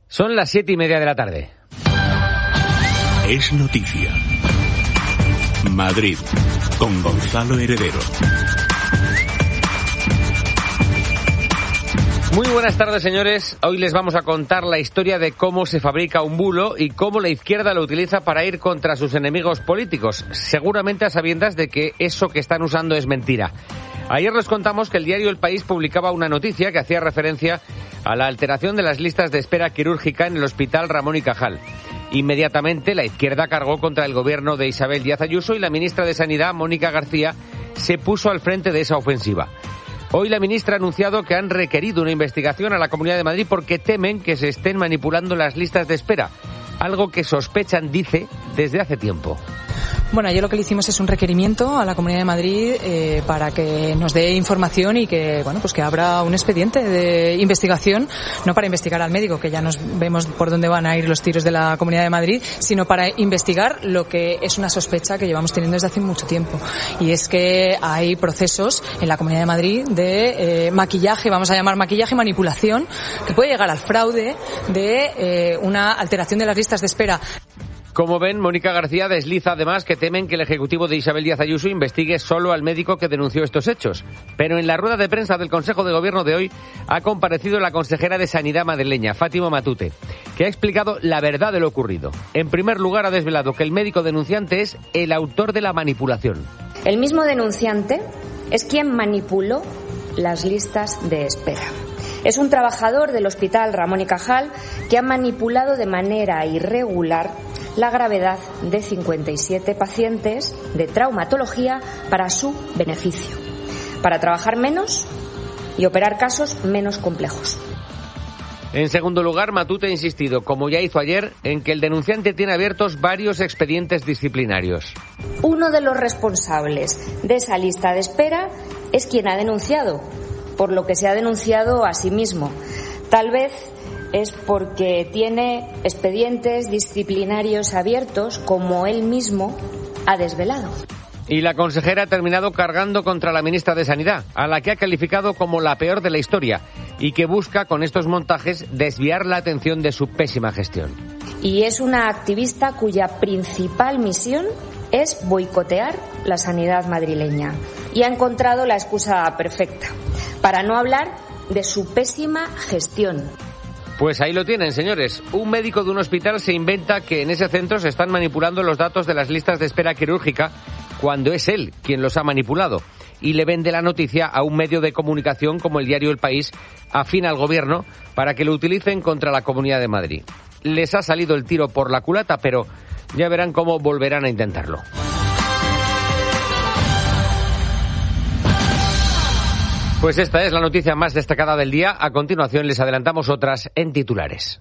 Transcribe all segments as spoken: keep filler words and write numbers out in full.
Son las siete y media de la tarde. Es noticia. Madrid, con Gonzalo Heredero. Muy buenas tardes, señores. Hoy les vamos a contar la historia de cómo se fabrica un bulo y cómo la izquierda lo utiliza para ir contra sus enemigos políticos, seguramente a sabiendas de que eso que están usando es mentira. Ayer les contamos que el diario El País publicaba una noticia que hacía referencia a la alteración de las listas de espera quirúrgica en el Hospital Ramón y Cajal. Inmediatamente la izquierda cargó contra el gobierno de Isabel Díaz Ayuso y la ministra de Sanidad, Mónica García, se puso al frente de esa ofensiva. Hoy la ministra ha anunciado que han requerido una investigación a la Comunidad de Madrid porque temen que se estén manipulando las listas de espera, algo que sospechan, dice, desde hace tiempo. Bueno, ayer lo que le hicimos es un requerimiento a la Comunidad de Madrid eh, para que nos dé información y que, bueno, pues que abra un expediente de investigación, no para investigar al médico, que ya nos vemos por dónde van a ir los tiros de la Comunidad de Madrid, sino para investigar lo que es una sospecha que llevamos teniendo desde hace mucho tiempo. Y es que hay procesos en la Comunidad de Madrid de eh, maquillaje, vamos a llamar maquillaje, manipulación, que puede llegar al fraude de eh, una alteración de las listas de espera. Como ven, Mónica García desliza además que temen que el Ejecutivo de Isabel Díaz Ayuso investigue solo al médico que denunció estos hechos. Pero en la rueda de prensa del Consejo de Gobierno de hoy ha comparecido la consejera de Sanidad madrileña, Fátima Matute, que ha explicado la verdad de lo ocurrido. En primer lugar, ha desvelado que el médico denunciante es el autor de la manipulación. El mismo denunciante es quien manipuló las listas de espera. Es un trabajador del Hospital Ramón y Cajal que ha manipulado de manera irregular la gravedad de cincuenta y siete pacientes de traumatología para su beneficio, para trabajar menos y operar casos menos complejos. En segundo lugar, Matute ha insistido, como ya hizo ayer, en que el denunciante tiene abiertos varios expedientes disciplinarios. Uno de los responsables de esa lista de espera es quien ha denunciado, por lo que se ha denunciado a sí mismo. Tal vez es porque tiene expedientes disciplinarios abiertos, como él mismo ha desvelado. Y la consejera ha terminado cargando contra la ministra de Sanidad, a la que ha calificado como la peor de la historia y que busca con estos montajes desviar la atención de su pésima gestión. Y es una activista cuya principal misión es boicotear la sanidad madrileña. Y ha encontrado la excusa perfecta para no hablar de su pésima gestión. Pues ahí lo tienen, señores. Un médico de un hospital se inventa que en ese centro se están manipulando los datos de las listas de espera quirúrgica cuando es él quien los ha manipulado. Y le vende la noticia a un medio de comunicación como el diario El País, afín al gobierno, para que lo utilicen contra la Comunidad de Madrid. Les ha salido el tiro por la culata, pero ya verán cómo volverán a intentarlo. Pues esta es la noticia más destacada del día. A continuación les adelantamos otras en titulares.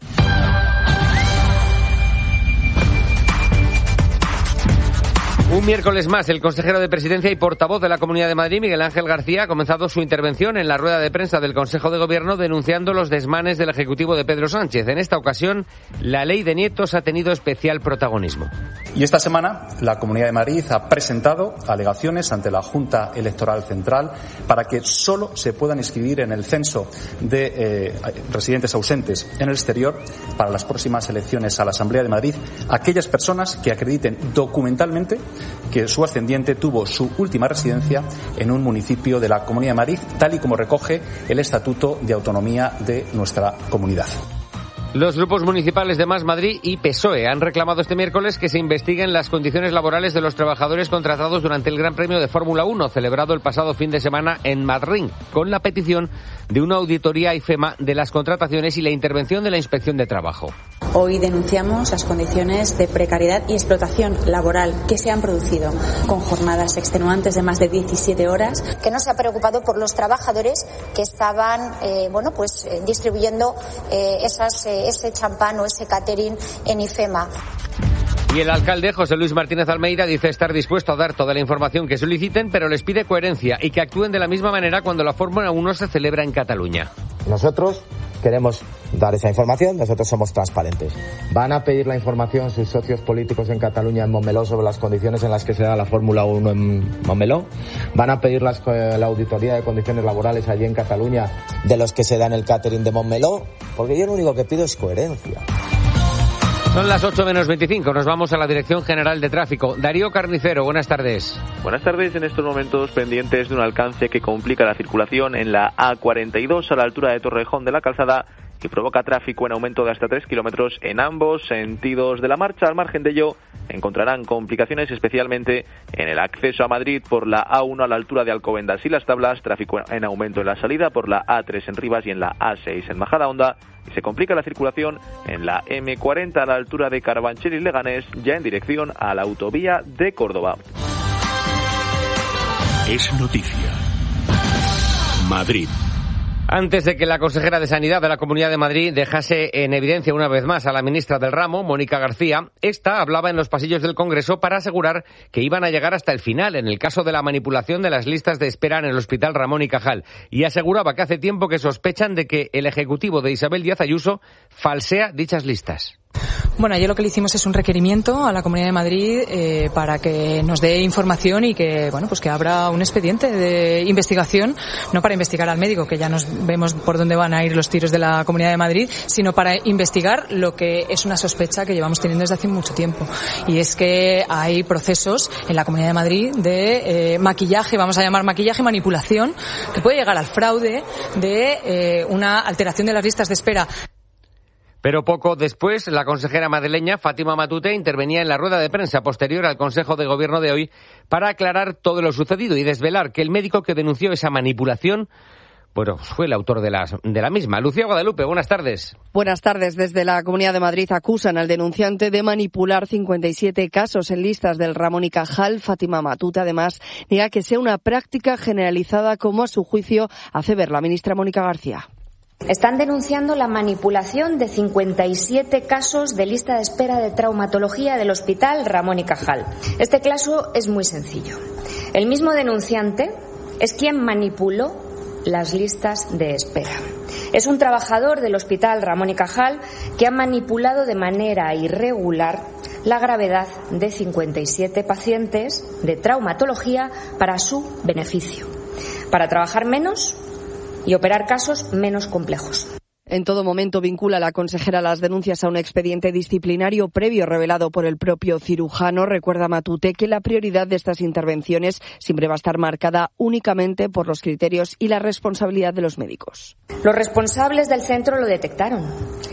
Un miércoles más, el consejero de Presidencia y portavoz de la Comunidad de Madrid, Miguel Ángel García, ha comenzado su intervención en la rueda de prensa del Consejo de Gobierno denunciando los desmanes del Ejecutivo de Pedro Sánchez. En esta ocasión, la ley de nietos ha tenido especial protagonismo. Y esta semana, la Comunidad de Madrid ha presentado alegaciones ante la Junta Electoral Central para que solo se puedan inscribir en el censo de eh, residentes ausentes en el exterior para las próximas elecciones a la Asamblea de Madrid aquellas personas que acrediten documentalmente que su ascendiente tuvo su última residencia en un municipio de la Comunidad de Madrid, tal y como recoge el Estatuto de Autonomía de nuestra comunidad. Los grupos municipales de Más Madrid y P S O E han reclamado este miércoles que se investiguen las condiciones laborales de los trabajadores contratados durante el Gran Premio de Fórmula uno, celebrado el pasado fin de semana en Madrid, con la petición de una auditoría IFEMA de las contrataciones y la intervención de la Inspección de Trabajo. Hoy denunciamos las condiciones de precariedad y explotación laboral que se han producido con jornadas extenuantes de más de diecisiete horas. Que no se ha preocupado por los trabajadores que estaban eh, bueno, pues, eh, distribuyendo eh, esas, eh, ese champán o ese catering en IFEMA. Y el alcalde José Luis Martínez Almeida dice estar dispuesto a dar toda la información que soliciten, pero les pide coherencia y que actúen de la misma manera cuando la Fórmula uno se celebra en Cataluña. Nosotros queremos dar esa información, nosotros somos transparentes. ¿Van a pedir la información sus socios políticos en Cataluña, en Montmeló, sobre las condiciones en las que se da la Fórmula uno en Montmeló? ¿Van a pedir las, la auditoría de condiciones laborales allí en Cataluña de los que se da en el catering de Montmeló? Porque yo lo único que pido es coherencia. Son las ocho menos veinticinco, nos vamos a la Dirección General de Tráfico. Darío Carnicero, buenas tardes. Buenas tardes, en estos momentos pendientes de un alcance que complica la circulación en la A cuarenta y dos a la altura de Torrejón de la Calzada, que provoca tráfico en aumento de hasta tres kilómetros en ambos sentidos de la marcha. Al margen de ello, encontrarán complicaciones especialmente en el acceso a Madrid por la A uno a la altura de Alcobendas y Las Tablas, tráfico en aumento en la salida por la A tres en Rivas y en la A seis en Majadahonda, y se complica la circulación en la eme cuarenta a la altura de Carabanchel y Leganés, ya en dirección a la autovía de Córdoba. Es noticia. Madrid. Antes de que la consejera de Sanidad de la Comunidad de Madrid dejase en evidencia una vez más a la ministra del ramo, Mónica García, esta hablaba en los pasillos del Congreso para asegurar que iban a llegar hasta el final en el caso de la manipulación de las listas de espera en el Hospital Ramón y Cajal, y aseguraba que hace tiempo que sospechan de que el ejecutivo de Isabel Díaz Ayuso falsea dichas listas. Bueno, ayer lo que le hicimos es un requerimiento a la Comunidad de Madrid eh, para que nos dé información y que, bueno, pues que abra un expediente de investigación, no para investigar al médico, que ya nos vemos por dónde van a ir los tiros de la Comunidad de Madrid, sino para investigar lo que es una sospecha que llevamos teniendo desde hace mucho tiempo. Y es que hay procesos en la Comunidad de Madrid de eh, maquillaje, vamos a llamar maquillaje, manipulación, que puede llegar al fraude de eh, una alteración de las listas de espera. Pero poco después, la consejera madrileña Fátima Matute intervenía en la rueda de prensa posterior al Consejo de Gobierno de hoy para aclarar todo lo sucedido y desvelar que el médico que denunció esa manipulación, bueno, fue el autor de la, de la misma. Lucía Guadalupe, buenas tardes. Buenas tardes. Desde la Comunidad de Madrid acusan al denunciante de manipular cincuenta y siete casos en listas del Ramón y Cajal. Fátima Matute, además, niega que sea una práctica generalizada, como a su juicio hace ver la ministra Mónica García. Están denunciando la manipulación de cincuenta y siete casos de lista de espera de traumatología del Hospital Ramón y Cajal. Este caso es muy sencillo. El mismo denunciante es quien manipuló las listas de espera. Es un trabajador del Hospital Ramón y Cajal que ha manipulado de manera irregular la gravedad de cincuenta y siete pacientes de traumatología para su beneficio, para trabajar menos y operar casos menos complejos. En todo momento vincula la consejera las denuncias a un expediente disciplinario previo revelado por el propio cirujano. Recuerda Matute que la prioridad de estas intervenciones siempre va a estar marcada únicamente por los criterios y la responsabilidad de los médicos. Los responsables del centro lo detectaron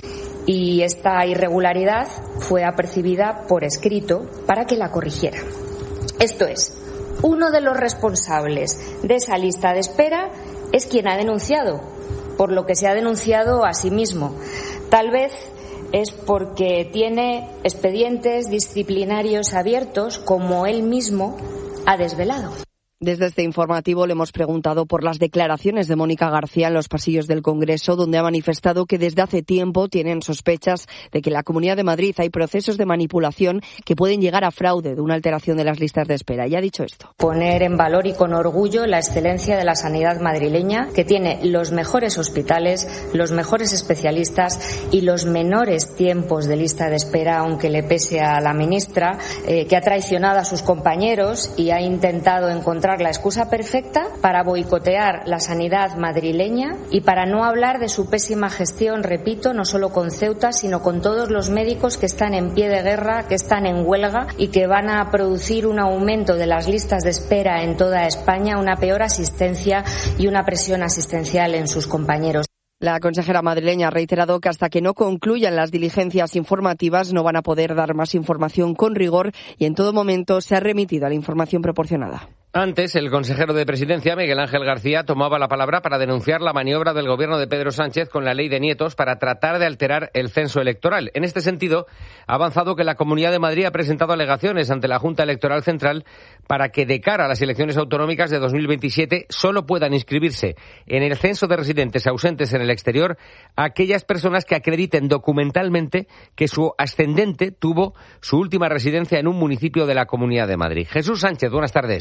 y esta irregularidad fue apercibida por escrito para que la corrigiera. Esto es, uno de los responsables de esa lista de espera es quien ha denunciado, por lo que se ha denunciado a sí mismo. Tal vez es porque tiene expedientes disciplinarios abiertos, como él mismo ha desvelado. Desde este informativo le hemos preguntado por las declaraciones de Mónica García en los pasillos del Congreso, donde ha manifestado que desde hace tiempo tienen sospechas de que en la Comunidad de Madrid hay procesos de manipulación que pueden llegar a fraude de una alteración de las listas de espera. Y ha dicho esto. Poner en valor y con orgullo la excelencia de la sanidad madrileña, que tiene los mejores hospitales, los mejores especialistas y los menores tiempos de lista de espera, aunque le pese a la ministra, eh, que ha traicionado a sus compañeros y ha intentado encontrar la excusa perfecta para boicotear la sanidad madrileña y para no hablar de su pésima gestión, repito, no solo con Ceuta, sino con todos los médicos que están en pie de guerra, que están en huelga y que van a producir un aumento de las listas de espera en toda España, una peor asistencia y una presión asistencial en sus compañeros. La consejera madrileña ha reiterado que hasta que no concluyan las diligencias informativas no van a poder dar más información con rigor y en todo momento se ha remitido a la información proporcionada. Antes, el consejero de Presidencia, Miguel Ángel García, tomaba la palabra para denunciar la maniobra del gobierno de Pedro Sánchez con la ley de nietos para tratar de alterar el censo electoral. En este sentido, ha avanzado que la Comunidad de Madrid ha presentado alegaciones ante la Junta Electoral Central para que, de cara a las elecciones autonómicas de dos mil veintisiete, solo puedan inscribirse en el censo de residentes ausentes en el exterior aquellas personas que acrediten documentalmente que su ascendente tuvo su última residencia en un municipio de la Comunidad de Madrid. Jesús Sánchez, buenas tardes.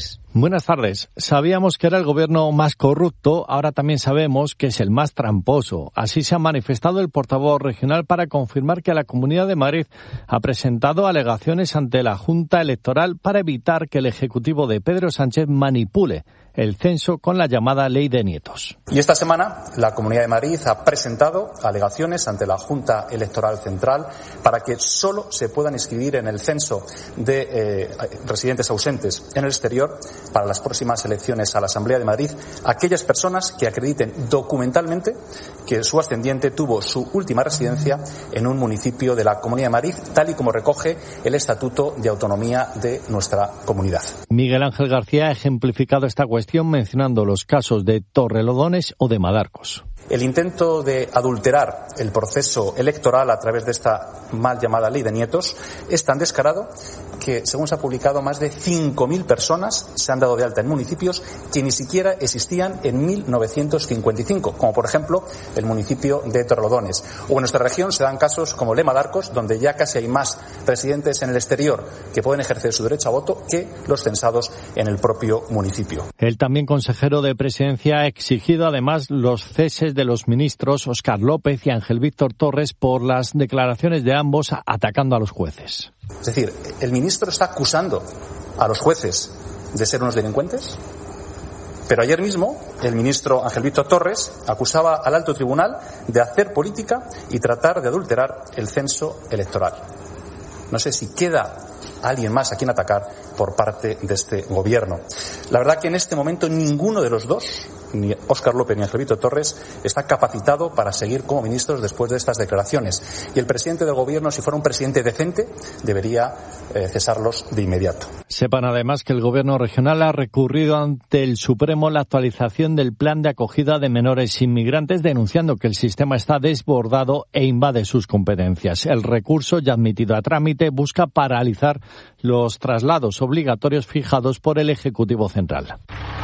Buenas tardes. Sabíamos que era el gobierno más corrupto, ahora también sabemos que es el más tramposo. Así se ha manifestado el portavoz regional para confirmar que la Comunidad de Madrid ha presentado alegaciones ante la Junta Electoral para evitar que el Ejecutivo de Pedro Sánchez manipule el censo con la llamada Ley de Nietos. Y esta semana la Comunidad de Madrid ha presentado alegaciones ante la Junta Electoral Central para que solo se puedan inscribir en el censo de eh, residentes ausentes en el exterior para las próximas elecciones a la Asamblea de Madrid aquellas personas que acrediten documentalmente que su ascendiente tuvo su última residencia en un municipio de la Comunidad de Madrid, tal y como recoge el Estatuto de Autonomía de nuestra comunidad. Miguel Ángel García ha ejemplificado esta cuestión mencionando los casos de Torrelodones o de Madarcos. El intento de adulterar el proceso electoral a través de esta mal llamada Ley de Nietos es tan descarado que, según se ha publicado, más de cinco mil personas se han dado de alta en municipios que ni siquiera existían en mil novecientos cincuenta y cinco, como por ejemplo el municipio de Torrelodones. O en nuestra región se dan casos como Lema d'Arcos, donde ya casi hay más residentes en el exterior que pueden ejercer su derecho a voto que los censados en el propio municipio. El también consejero de Presidencia ha exigido además los ceses de los ministros Óscar López y Ángel Víctor Torres por las declaraciones de ambos atacando a los jueces. Es decir, ¿el ministro está acusando a los jueces de ser unos delincuentes? Pero ayer mismo el ministro Ángel Víctor Torres acusaba al alto tribunal de hacer política y tratar de adulterar el censo electoral. No sé si queda alguien más a quien atacar por parte de este gobierno. La verdad que en este momento ninguno de los dos, ni Óscar López ni Ángel Víctor Torres, está capacitado para seguir como ministros después de estas declaraciones. Y el presidente del gobierno, si fuera un presidente decente, debería eh, cesarlos de inmediato. Sepan además que el gobierno regional ha recurrido ante el Supremo la actualización del plan de acogida de menores inmigrantes, denunciando que el sistema está desbordado e invade sus competencias. El recurso, ya admitido a trámite, busca paralizar los traslados obligatorios fijados por el Ejecutivo Central.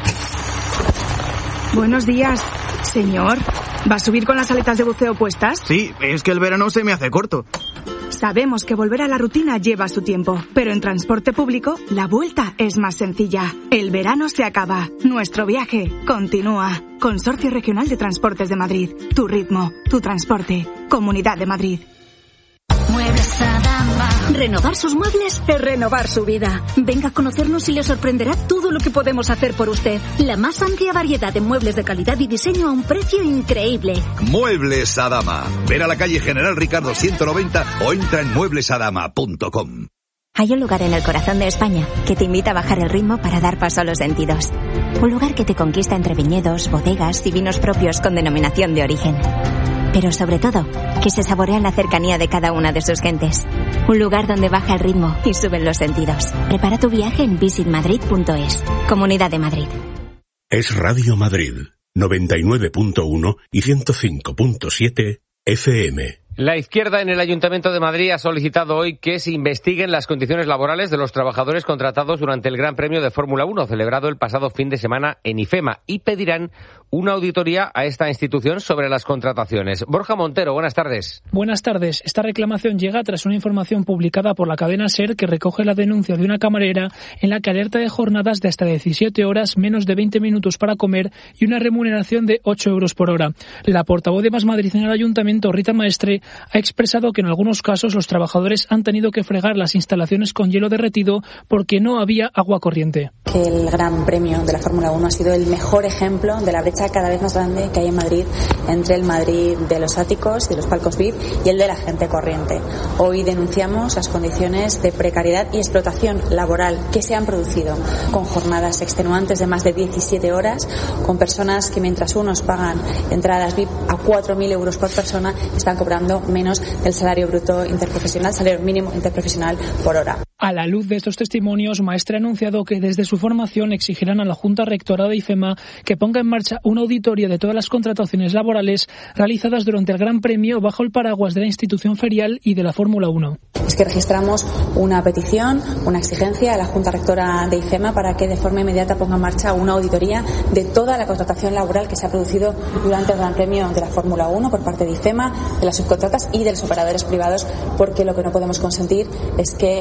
Buenos días, señor. ¿Va a subir con las aletas de buceo puestas? Sí, es que el verano se me hace corto. Sabemos que volver a la rutina lleva su tiempo, pero en transporte público la vuelta es más sencilla. El verano se acaba, nuestro viaje continúa. Consorcio Regional de Transportes de Madrid. Tu ritmo, tu transporte. Comunidad de Madrid. Muebles Adama. Renovar sus muebles es renovar su vida. Venga a conocernos y le sorprenderá todo lo que podemos hacer por usted. La más amplia variedad de muebles de calidad y diseño a un precio increíble. Muebles Adama. Ven a la calle General Ricardo ciento noventa o entra en muebles adama punto com. Hay un lugar en el corazón de España que te invita a bajar el ritmo para dar paso a los sentidos. Un lugar que te conquista entre viñedos, bodegas y vinos propios con denominación de origen. Pero sobre todo, que se saborea la cercanía de cada una de sus gentes. Un lugar donde baja el ritmo y suben los sentidos. Prepara tu viaje en visit madrid punto es. Comunidad de Madrid. Es Radio Madrid, noventa y nueve punto uno y ciento cinco punto siete F M. La izquierda en el Ayuntamiento de Madrid ha solicitado hoy que se investiguen las condiciones laborales de los trabajadores contratados durante el Gran Premio de Fórmula uno celebrado el pasado fin de semana en IFEMA y pedirán una auditoría a esta institución sobre las contrataciones. Borja Montero, buenas tardes. Buenas tardes. Esta reclamación llega tras una información publicada por la cadena SER que recoge la denuncia de una camarera en la que alerta de jornadas de hasta diecisiete horas, menos de veinte minutos para comer y una remuneración de ocho euros por hora. La portavoz de Más Madrid en el Ayuntamiento, Rita Maestre, ha expresado que en algunos casos los trabajadores han tenido que fregar las instalaciones con hielo derretido porque no había agua corriente. Que el Gran Premio de la Fórmula uno ha sido el mejor ejemplo de la brecha cada vez más grande que hay en Madrid entre el Madrid de los áticos, de los palcos V I P y el de la gente corriente. Hoy denunciamos las condiciones de precariedad y explotación laboral que se han producido con jornadas extenuantes de más de diecisiete horas, con personas que mientras unos pagan entradas V I P a cuatro mil euros por persona, están cobrando menos del salario bruto interprofesional, salario mínimo interprofesional por hora. A la luz de estos testimonios, Maestre ha anunciado que desde su formación exigirán a la Junta Rectora de IFEMA que ponga en marcha una auditoría de todas las contrataciones laborales realizadas durante el Gran Premio bajo el paraguas de la institución ferial y de la Fórmula uno. Es que registramos una petición, una exigencia a la Junta Rectora de IFEMA para que de forma inmediata ponga en marcha una auditoría de toda la contratación laboral que se ha producido durante el Gran Premio de la Fórmula uno por parte de IFEMA, de las subcontratas y de los operadores privados, porque lo que no podemos consentir es que en espacio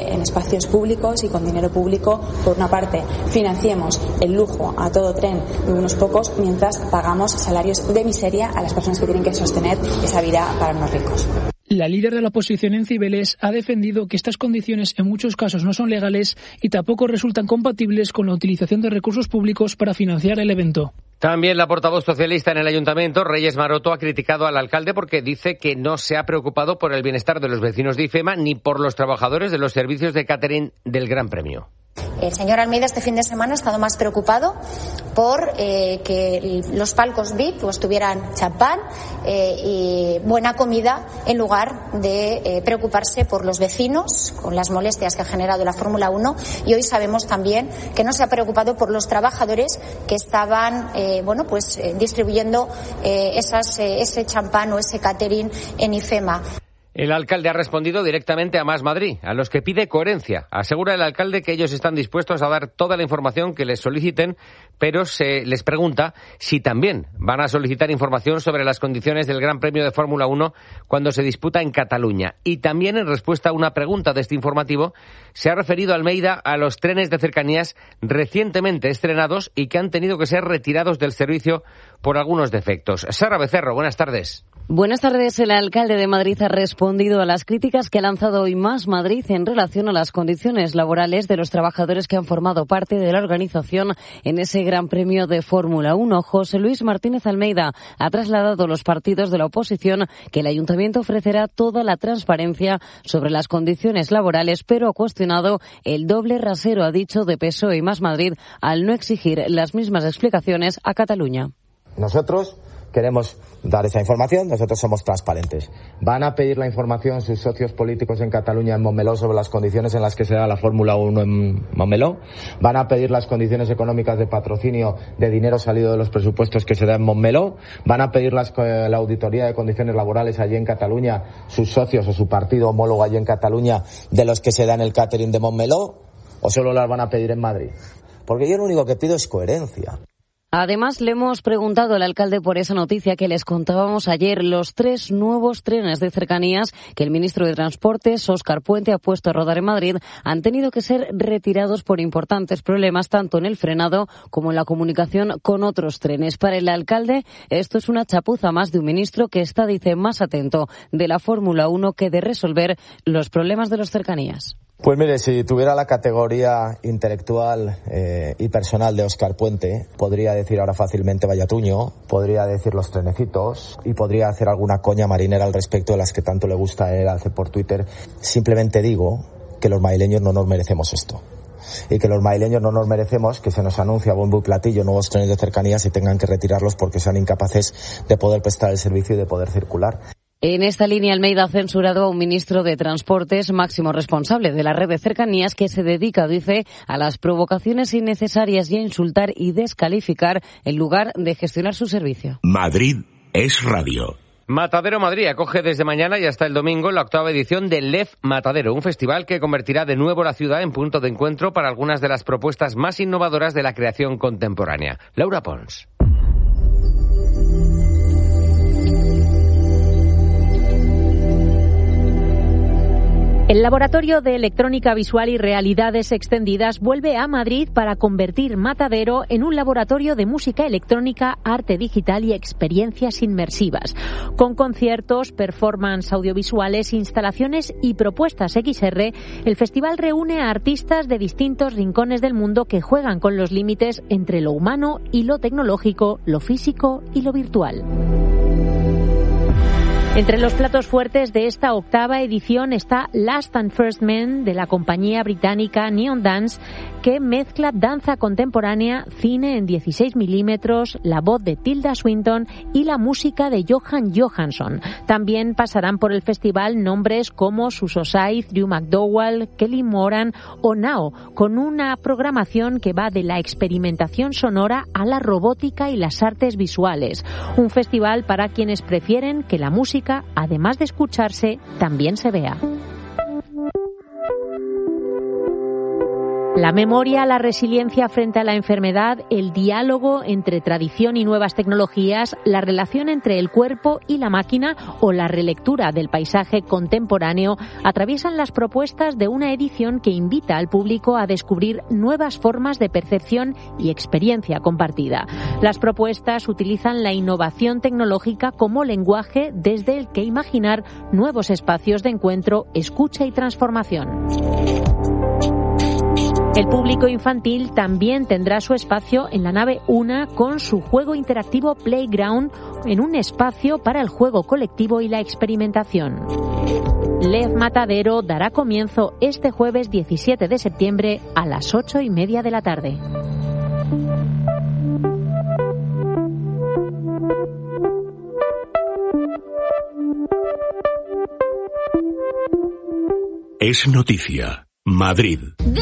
espacios públicos y con dinero público, por una parte, financiemos el lujo a todo tren de unos pocos, mientras pagamos salarios de miseria a las personas que tienen que sostener esa vida para unos ricos. La líder de la oposición en Cibeles ha defendido que estas condiciones en muchos casos no son legales y tampoco resultan compatibles con la utilización de recursos públicos para financiar el evento. También la portavoz socialista en el ayuntamiento, Reyes Maroto, ha criticado al alcalde porque dice que no se ha preocupado por el bienestar de los vecinos de IFEMA ni por los trabajadores de los servicios de catering del Gran Premio. El señor Almeida este fin de semana ha estado más preocupado por eh, que los palcos V I P pues, tuvieran champán eh, y buena comida en lugar de eh, preocuparse por los vecinos con las molestias que ha generado la Fórmula uno, y hoy sabemos también que no se ha preocupado por los trabajadores que estaban eh, bueno pues eh, distribuyendo eh, esas, eh, ese champán o ese catering en IFEMA. El alcalde ha respondido directamente a Más Madrid, a los que pide coherencia. Asegura el alcalde que ellos están dispuestos a dar toda la información que les soliciten, pero se les pregunta si también van a solicitar información sobre las condiciones del Gran Premio de Fórmula uno cuando se disputa en Cataluña. Y también, en respuesta a una pregunta de este informativo, se ha referido Almeida a los trenes de cercanías recientemente estrenados y que han tenido que ser retirados del servicio por algunos defectos. Sara Becerro, buenas tardes. Buenas tardes. El alcalde de Madrid ha respondido a las críticas que ha lanzado hoy Más Madrid en relación a las condiciones laborales de los trabajadores que han formado parte de la organización en ese Gran Premio de Fórmula uno. José Luis Martínez Almeida ha trasladado a los partidos de la oposición que el ayuntamiento ofrecerá toda la transparencia sobre las condiciones laborales, pero ha cuestionado el doble rasero, ha dicho, de P S O E y Más Madrid al no exigir las mismas explicaciones a Cataluña. Nosotros queremos dar esa información, nosotros somos transparentes. Van a pedir la información sus socios políticos en Cataluña, en Montmeló, sobre las condiciones en las que se da la Fórmula uno en Montmeló. Van a pedir las condiciones económicas de patrocinio de dinero salido de los presupuestos que se da en Montmeló. Van a pedir las, la auditoría de condiciones laborales allí en Cataluña, sus socios o su partido homólogo allí en Cataluña, de los que se da en el catering de Montmeló, o solo las van a pedir en Madrid. Porque yo lo único que pido es coherencia. Además, le hemos preguntado al alcalde por esa noticia que les contábamos ayer, los tres nuevos trenes de cercanías que el ministro de Transportes, Óscar Puente, ha puesto a rodar en Madrid, han tenido que ser retirados por importantes problemas tanto en el frenado como en la comunicación con otros trenes. Para el alcalde, esto es una chapuza más de un ministro que está, dice, más atento de la Fórmula uno que de resolver los problemas de los cercanías. Pues mire, si tuviera la categoría intelectual eh, y personal de Óscar Puente, podría decir ahora fácilmente Vallatuño, podría decir los trenecitos y podría hacer alguna coña marinera al respecto de las que tanto le gusta a él hacer por Twitter. Simplemente digo que los madrileños no nos merecemos esto. Y que los madrileños no nos merecemos que se nos anuncie a bombo y platillo nuevos trenes de cercanías y tengan que retirarlos porque sean incapaces de poder prestar el servicio y de poder circular. En esta línea, Almeida ha censurado a un ministro de Transportes, máximo responsable de la red de cercanías, que se dedica, dice, a las provocaciones innecesarias y a insultar y descalificar en lugar de gestionar su servicio. Madrid es radio. Matadero Madrid acoge desde mañana y hasta el domingo la octava edición del L E F Matadero, un festival que convertirá de nuevo la ciudad en punto de encuentro para algunas de las propuestas más innovadoras de la creación contemporánea. Laura Pons. El Laboratorio de Electrónica Visual y Realidades Extendidas vuelve a Madrid para convertir Matadero en un laboratorio de música electrónica, arte digital y experiencias inmersivas. Con conciertos, performance audiovisuales, instalaciones y propuestas equis erre, el festival reúne a artistas de distintos rincones del mundo que juegan con los límites entre lo humano y lo tecnológico, lo físico y lo virtual. Entre los platos fuertes de esta octava edición está Last and First Men, de la compañía británica Neon Dance, que mezcla danza contemporánea, cine en dieciséis milímetros, la voz de Tilda Swinton y la música de Johan Johansson. También pasarán por el festival nombres como Suso Saiz, Drew McDowell, Kelly Moran o Nao, con una programación que va de la experimentación sonora a la robótica y las artes visuales. Un festival para quienes prefieren que la música, además de escucharse, también se vea. La memoria, la resiliencia frente a la enfermedad, el diálogo entre tradición y nuevas tecnologías, la relación entre el cuerpo y la máquina o la relectura del paisaje contemporáneo atraviesan las propuestas de una edición que invita al público a descubrir nuevas formas de percepción y experiencia compartida. Las propuestas utilizan la innovación tecnológica como lenguaje desde el que imaginar nuevos espacios de encuentro, escucha y transformación. El público infantil también tendrá su espacio en la nave Una con su juego interactivo Playground, en un espacio para el juego colectivo y la experimentación. Lev Matadero dará comienzo este jueves diecisiete de septiembre a las ocho y media de la tarde. Es noticia. Madrid.